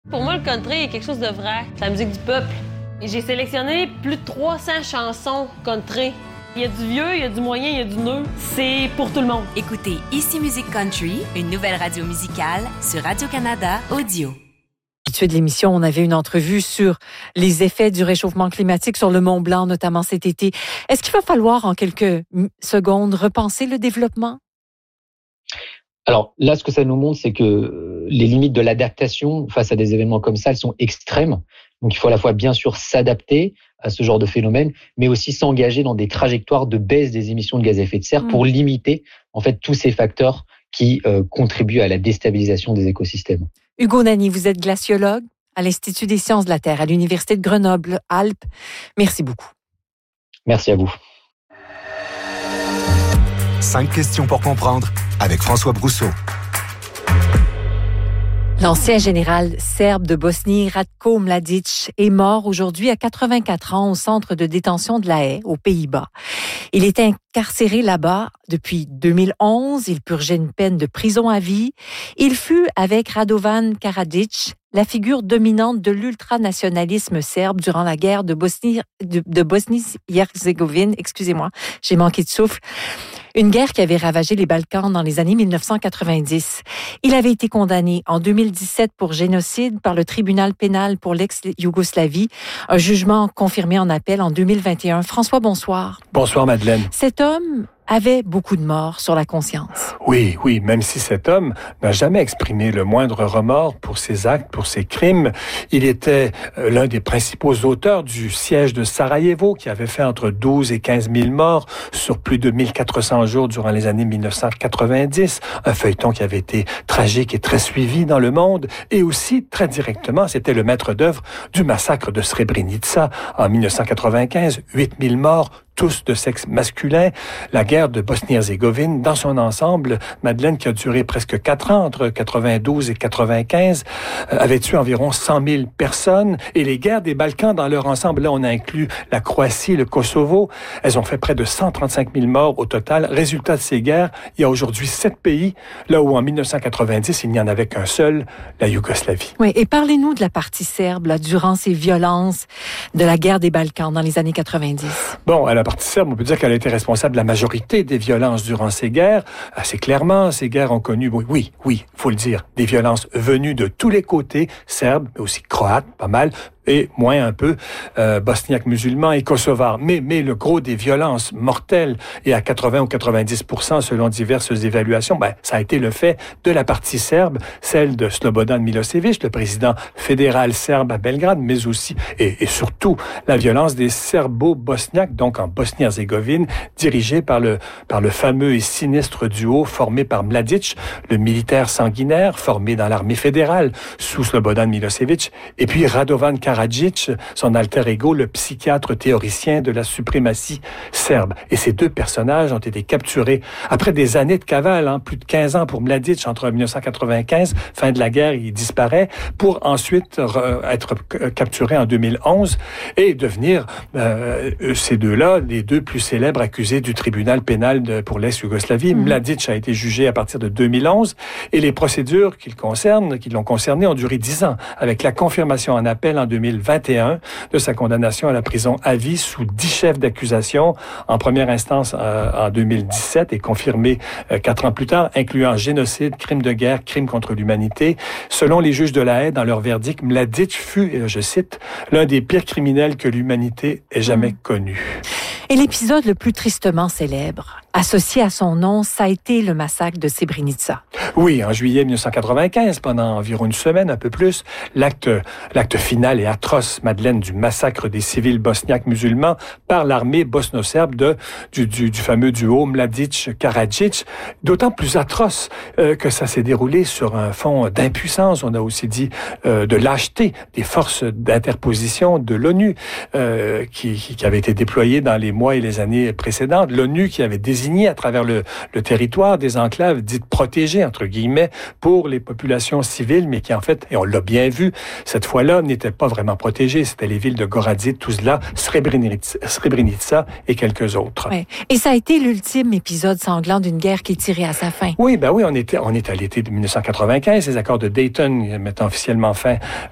Pour moi, le country est quelque chose de vrai. C'est la musique du peuple. Et j'ai sélectionné plus de 300 chansons country. Il y a du vieux, il y a du moyen, il y a du neuf. C'est pour tout le monde. Écoutez Ici Musique Country, une nouvelle radio musicale sur Radio-Canada Audio. Habitué de l'émission, on avait une entrevue sur les effets du réchauffement climatique sur le Mont-Blanc, notamment cet été. Est-ce qu'il va falloir, en quelques secondes, repenser le développement? Alors là, ce que ça nous montre, c'est que les limites de l'adaptation face à des événements comme ça, elles sont extrêmes. Donc il faut à la fois, bien sûr, s'adapter à ce genre de phénomène, mais aussi s'engager dans des trajectoires de baisse des émissions de gaz à effet de serre pour limiter en fait tous ces facteurs qui contribuent à la déstabilisation des écosystèmes. Hugo Nani, vous êtes glaciologue à l'Institut des sciences de la Terre à l'Université de Grenoble-Alpes. Merci beaucoup. Merci à vous. 5 questions pour comprendre avec François Brousseau. L'ancien général serbe de Bosnie, Ratko Mladic, est mort aujourd'hui à 84 ans au centre de détention de La Haye, aux Pays-Bas. Il est incarcéré là-bas depuis 2011. Il purgeait une peine de prison à vie. Il fut, avec Radovan Karadzic, la figure dominante de l'ultranationalisme serbe durant la guerre de Bosnie-Herzégovine. Excusez-moi, j'ai manqué de souffle. Une guerre qui avait ravagé les Balkans dans les années 1990. Il avait été condamné en 2017 pour génocide par le tribunal pénal pour l'ex-Yougoslavie. Un jugement confirmé en appel en 2021. François, bonsoir. Bonsoir, Madeleine. Cet homme avait beaucoup de morts sur la conscience. Oui, même si cet homme n'a jamais exprimé le moindre remords pour ses actes, pour ses crimes, il était l'un des principaux auteurs du siège de Sarajevo qui avait fait entre 12 et 15 000 morts sur plus de 1400 jours durant les années 1990, un feuilleton qui avait été tragique et très suivi dans le monde, et aussi, très directement, c'était le maître d'œuvre du massacre de Srebrenica en 1995, 8 000 morts, tous de sexe masculin. La guerre de Bosnie-Herzégovine, dans son ensemble, Madeleine, qui a duré presque 4 ans, entre 92 et 95, avait tué environ 100 000 personnes. Et les guerres des Balkans, dans leur ensemble, là, on a inclus la Croatie, le Kosovo. Elles ont fait près de 135 000 morts au total. Résultat de ces guerres, il y a aujourd'hui 7 pays, là où en 1990, il n'y en avait qu'un seul, la Yougoslavie. Oui, et parlez-nous de la partie serbe, là, durant ces violences de la guerre des Balkans dans les années 90. Bon, la partie serbe, on peut dire qu'elle a été responsable de la majorité des violences durant ces guerres. Assez clairement, ces guerres ont connu, oui, faut le dire, des violences venues de tous les côtés, serbes, mais aussi croates, pas mal, et moins un peu bosniaques musulmans et kosovars. Mais le gros des violences mortelles, et à 80 ou 90% selon diverses évaluations, ça a été le fait de la partie serbe, celle de Slobodan Milosevic, le président fédéral serbe à Belgrade, mais aussi et surtout la violence des serbo-bosniaques, donc en Bosnie-Herzégovine, dirigée par le fameux et sinistre duo formé par Mladic, le militaire sanguinaire formé dans l'armée fédérale sous Slobodan Milosevic, et puis Radovan Karadzic, son alter ego, le psychiatre théoricien de la suprématie serbe. Et ces deux personnages ont été capturés après des années de cavale, plus de 15 ans pour Mladic, entre 1995, fin de la guerre, il disparaît, pour ensuite être capturé en 2011 et devenir ces deux-là les deux plus célèbres accusés du tribunal pénal pour l'ex-Yougoslavie. Mladic a été jugé à partir de 2011 et les procédures qui l'ont concerné ont duré 10 ans, avec la confirmation en appel en 2021 de sa condamnation à la prison à vie sous 10 chefs d'accusation, en première instance en 2017 et confirmé 4 ans plus tard, incluant génocide, crime de guerre, crime contre l'humanité. Selon les juges de La Haye, dans leur verdict, Mladic fut, je cite, l'un des pires criminels que l'humanité ait jamais connu. Et l'épisode le plus tristement célèbre, associé à son nom, ça a été le massacre de Srebrenica. Oui, en juillet 1995, pendant environ une semaine, un peu plus, l'acte final et atroce, Madeleine, du massacre des civils bosniaques musulmans par l'armée bosno-serbe du fameux duo Mladic-Karadzic, d'autant plus atroce que ça s'est déroulé sur un fond d'impuissance, on a aussi dit de lâcheté des forces d'interposition de l'ONU qui avaient été déployées dans les mois et les années précédentes. L'ONU qui avait désigné à travers le territoire des enclaves dites protégées, entre guillemets, pour les populations civiles, mais qui en fait, et on l'a bien vu, cette fois-là, n'étaient pas vraiment protégées. C'était les villes de Gorazde, Tuzla, Srebrenica et quelques autres. Ouais. Et ça a été l'ultime épisode sanglant d'une guerre qui tirait à sa fin. Oui, on est à l'été de 1995, les accords de Dayton mettant officiellement fin